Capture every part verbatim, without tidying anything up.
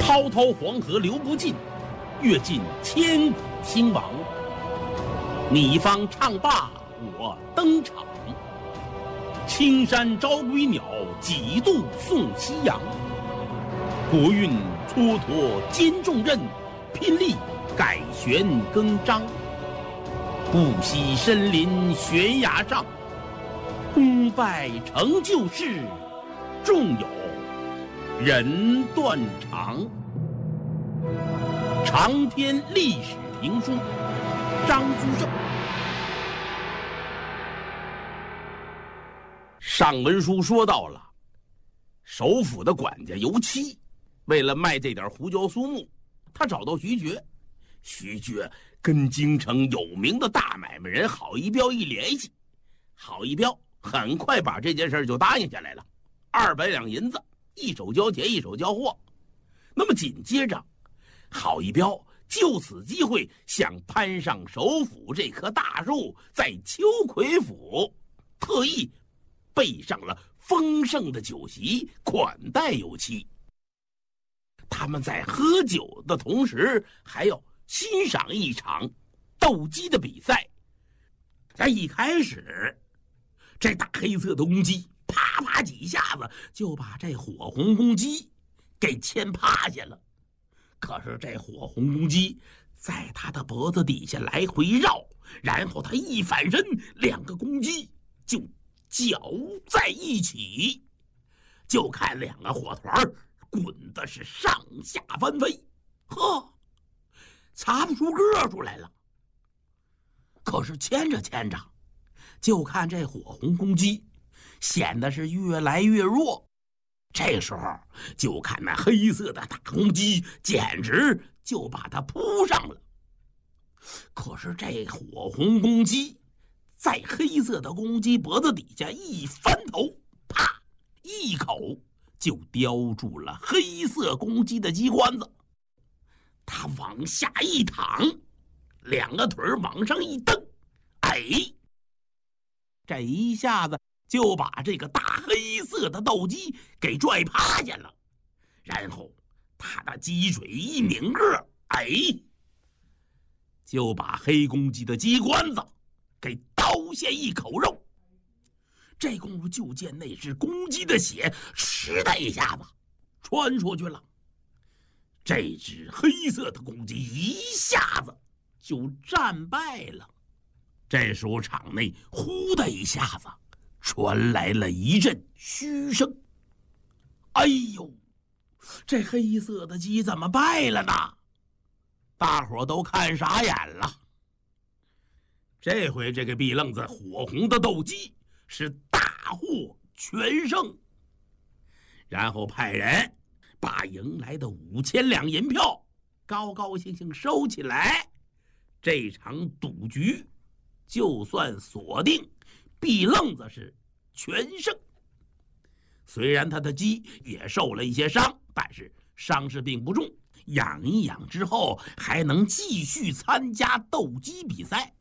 滔滔黄河流不尽，阅尽千古兴亡。你方唱罢我登场，青山招归鸟，几度送夕阳。国运蹉跎兼重任，拼力改弦更张。不惜身临悬崖上，功败成就事，终有人断肠。长篇历史评书，张居正。上文书说到了，首府的管家尤七，为了卖这点胡椒苏木，他找到徐觉。徐觉跟京城有名的大买卖人郝一彪一联系，郝一彪很快把这件事就答应下来了，二百两银子，一手交钱一手交货。那么紧接着，郝一彪就此机会想攀上首府这棵大树，在秋葵府特意备上了丰盛的酒席款待尤七。他们在喝酒的同时，还要欣赏一场斗鸡的比赛。在一开始，这大黑色的公鸡啪啪几下子就把这火红公鸡给牵趴下了。可是这火红公鸡在他的脖子底下来回绕，然后他一反身，两个公鸡就搅在一起，就看两个火团滚的是上下翻飞，呵，擦不出个出来了。可是牵着牵着，就看这火红公鸡显得是越来越弱。这时候就看那黑色的大公鸡简直就把它扑上了。可是这火红公鸡在黑色的公鸡脖子底下一翻头，啪，一口就叼住了黑色公鸡的鸡冠子。他往下一躺，两个腿往上一蹬，哎，这一下子就把这个大黑色的斗鸡给拽趴下了。然后他的鸡嘴一拧个，哎，就把黑公鸡的鸡冠子给刀下一口肉。这功夫就见那只公鸡的血哧的一下子穿出去了。这只黑色的公鸡一下子就战败了。这时候场内呼的一下子传来了一阵嘘声。哎呦，这黑色的鸡怎么败了呢？大伙都看傻眼了。这回这个逼愣子火红的斗鸡是大获全胜，然后派人把赢来的五千两银票高高兴兴收起来。这场赌局就算锁定，逼愣子是全胜。虽然他的鸡也受了一些伤，但是伤势并不重，养一养之后还能继续参加斗鸡比赛。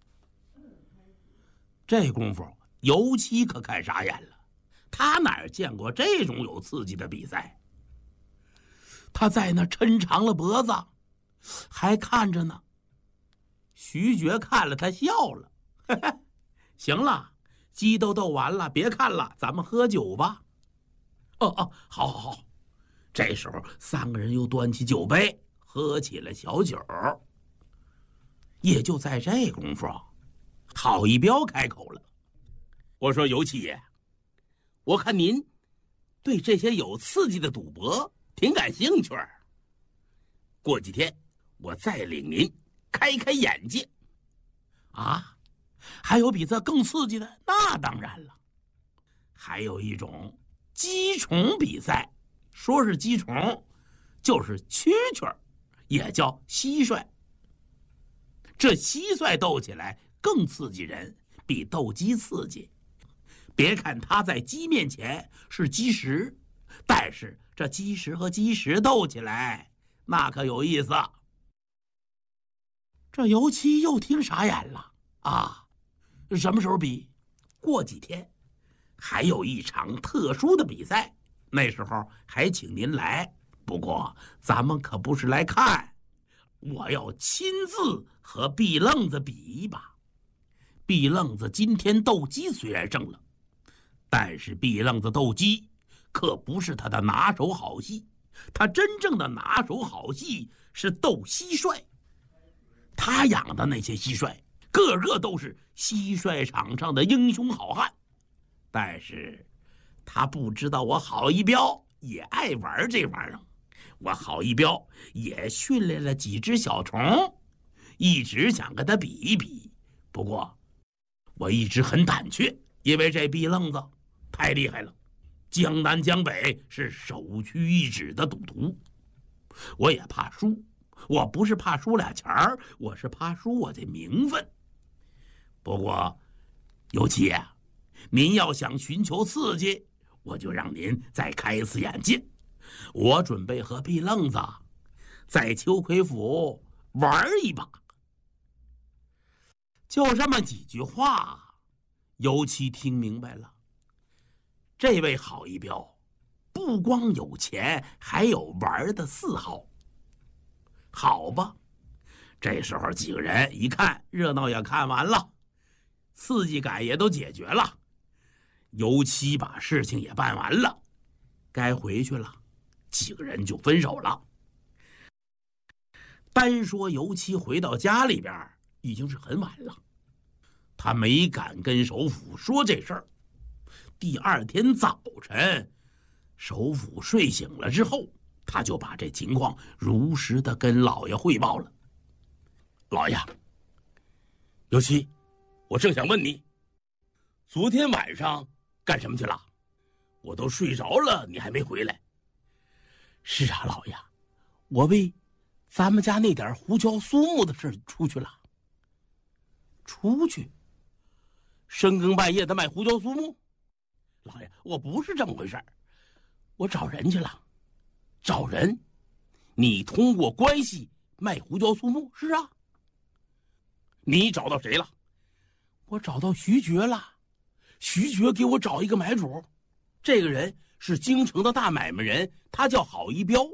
这功夫尤七可看傻眼了，他哪儿见过这种有刺激的比赛？他在那抻长了脖子，还看着呢。徐觉看了他笑了，呵呵，行了，鸡都斗完了，别看了，咱们喝酒吧。哦哦，好好好。这时候三个人又端起酒杯，喝起了小酒。也就在这功夫，郝一彪开口了，我说尤七爷，我看您对这些有刺激的赌博挺感兴趣儿，过几天我再领您开开眼界。啊，还有比这更刺激的？那当然了，还有一种鸡虫比赛，说是鸡虫，就是蛐蛐，也叫蟋蟀。这蟋蟀斗起来更刺激人，比斗鸡刺激。别看它在鸡面前是鸡食，但是这鸡食和鸡食斗起来，那可有意思。这尤七又听傻眼了啊！什么时候比？过几天，还有一场特殊的比赛，那时候还请您来。 不过咱们可不是来看，我要亲自和毕愣子比一把。毕愣子今天斗鸡虽然胜了，但是毕愣子斗鸡可不是他的拿手好戏，他真正的拿手好戏是斗蟋蟀。他养的那些蟋蟀个个都是蟋蟀场上的英雄好汉，但是他不知道我郝一彪也爱玩这玩意儿。我郝一彪也训练了几只小虫，一直想跟他比一比，不过我一直很胆怯，因为这毕愣子太厉害了，江南江北是首屈一指的赌徒。我也怕输，我不是怕输俩钱儿，我是怕输我的名分。不过尤其啊，您要想寻求刺激，我就让您再开一次眼界。我准备和毕愣子在秋葵府玩一把。就这么几句话，尤其听明白了，这位郝一彪不光有钱，还有玩的嗜好。好吧，这时候几个人一看热闹也看完了，刺激感也都解决了，尤其把事情也办完了，该回去了，几个人就分手了。单说尤其回到家里边已经是很晚了，他没敢跟首府说这事儿。第二天早晨，首府睡醒了之后，他就把这情况如实的跟老爷汇报了。老爷，尤其，我正想问你，昨天晚上干什么去了？我都睡着了，你还没回来。是啊，老爷，我为咱们家那点胡椒苏木的事出去了。出去？深更半夜的卖胡椒苏木？老爷，我不是这么回事，我找人去了。找人？你通过关系卖胡椒苏木？是啊。你找到谁了？我找到徐觉了。徐觉给我找一个买主，这个人是京城的大买卖人，他叫郝一彪。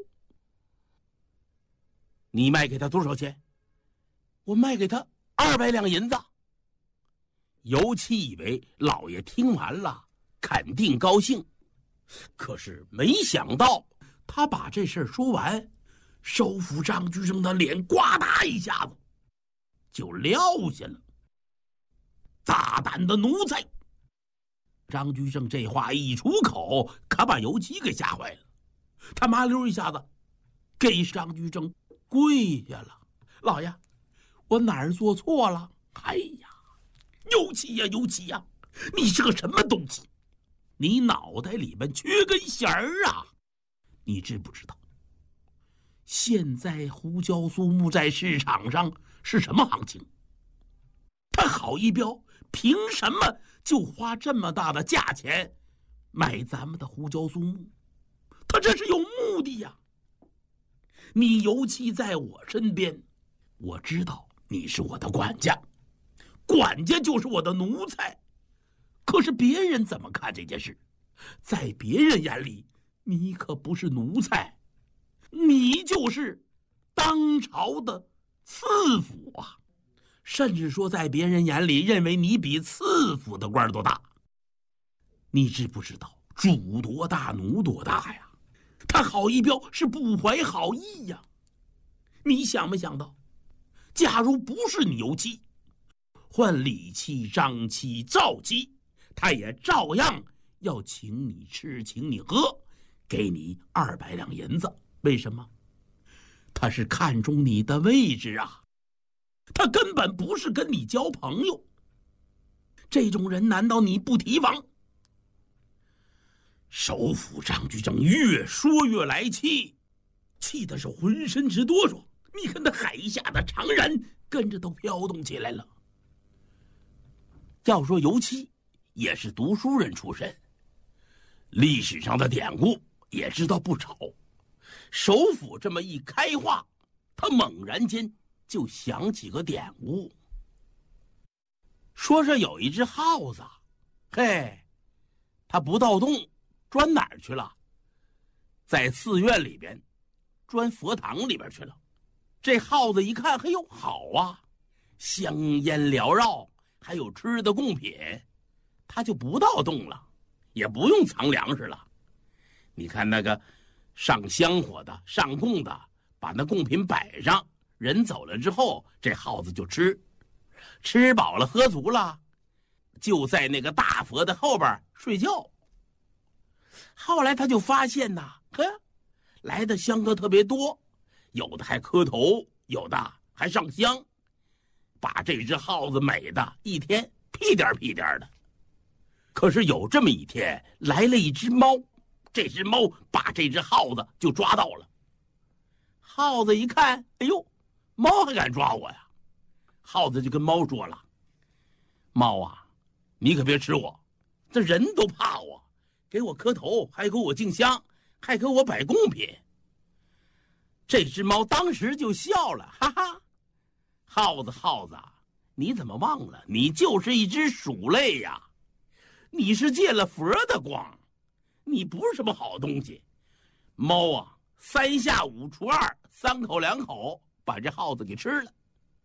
你卖给他多少钱？我卖给他二百两银子。尤其以为老爷听完了肯定高兴，可是没想到他把这事儿说完，首府张居正的脸呱嗒一下子就撂下了。大胆的奴才！张居正这话一出口，可把尤其给吓坏了。他麻溜一下子给张居正跪下了。老爷，我哪儿做错了？哎呀，尤其呀，尤其呀，你是个什么东西？你脑袋里面缺根弦儿啊！你知不知道，现在胡椒苏木在市场上是什么行情？他郝一彪凭什么就花这么大的价钱买咱们的胡椒苏木？他这是有目的呀！你尤其在我身边，我知道你是我的管家，管家就是我的奴才。可是别人怎么看这件事？在别人眼里，你可不是奴才，你就是当朝的赐府啊！甚至说在别人眼里认为你比赐府的官都大。你知不知道主多大奴多大呀？他郝一彪是不怀好意呀！你想没想到，假如不是你尤其，换李七、张七、赵七，他也照样要请你吃，请你喝，给你二百两银子。为什么？他是看中你的位置啊！他根本不是跟你交朋友。这种人难道你不提防？首府张居正越说越来气，气的是浑身直哆嗦，你看那海下的长髯跟着都飘动起来了。要说尤其也是读书人出身，历史上的典故也知道不少。首府这么一开话，他猛然间就想起个典故，说是有一只耗子，嘿，它不盗洞，钻哪儿去了？在寺院里边钻佛堂里边去了。这耗子一看，嘿呦，好啊，香烟缭绕，还有吃的贡品，他就不盗洞了，也不用藏粮食了。你看那个上香火的、上供的，把那贡品摆上，人走了之后，这耗子就吃，吃饱了喝足了，就在那个大佛的后边睡觉。后来他就发现呐，呵，来的香客特别多，有的还磕头，有的还上香，把这只耗子美的一天屁颠屁颠的。可是有这么一天，来了一只猫，这只猫把这只耗子就抓到了。耗子一看，哎呦，猫还敢抓我呀！耗子就跟猫说了：“猫啊，你可别吃我，这人都怕我，给我磕头，还给我敬香，还给我摆贡品。”这只猫当时就笑了，哈哈，耗子耗子，你怎么忘了，你就是一只鼠类呀？你是借了佛的光，你不是什么好东西。猫啊，三下五除二，三口两口把这耗子给吃了。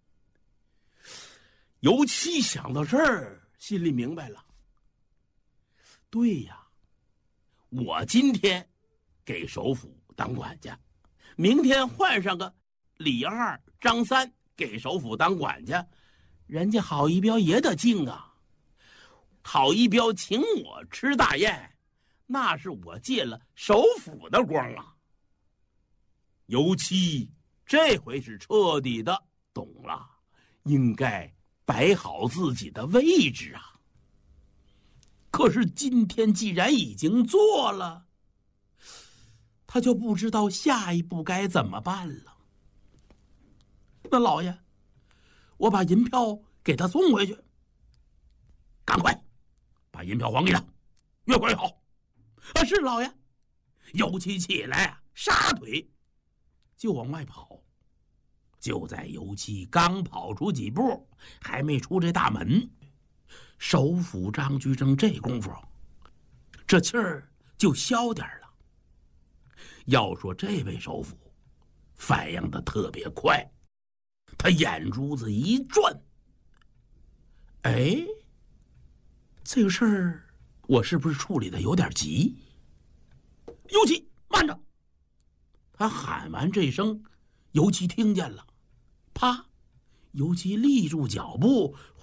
尤其想到这儿，心里明白了，对呀，我今天给首府当管家，明天换上个李二、张三给首府当管家，人家郝一彪也得敬啊。郝一彪请我吃大宴，那是我借了首府的光啊。尤其这回是彻底的懂了，应该摆好自己的位置啊。可是今天既然已经做了，他就不知道下一步该怎么办了。那老爷，我把银票给他送回去。赶快把银票还给他，越快越好。啊，是老爷。尤其起来啊，撒腿就往外跑。就在尤其刚跑出几步，还没出这大门，首府张居正这功夫，这气儿就消点了。要说这位首府反应的特别快，他眼珠子一转，哎，这个事儿我是不是处理的有点急？尤其慢着！他喊完这声，尤其听见了，啪！尤其立住脚步，